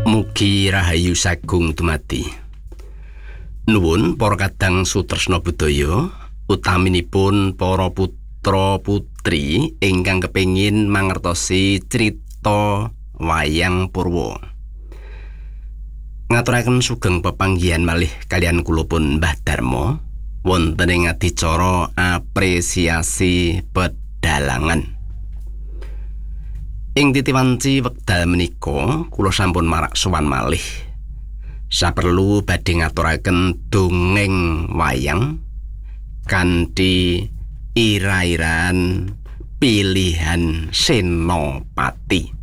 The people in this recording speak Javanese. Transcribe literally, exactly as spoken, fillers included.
Mugi rahayu sagung dumadi. Nuwun para kadang sutresna budaya, utaminipun para putra putri ingkang kepengin mangertosi crita wayang Purwa. Ngaturaken sugeng pepanggihan malih kalian kula pun Mbah Darmo wonten ing adicara apresiasi pedalangan. Ing titiwanci wekdal menika kula sampun marak sowan malih saperlu badhe ngaturaken dongeng wayang kanthi ira-iran pilihan Senopati.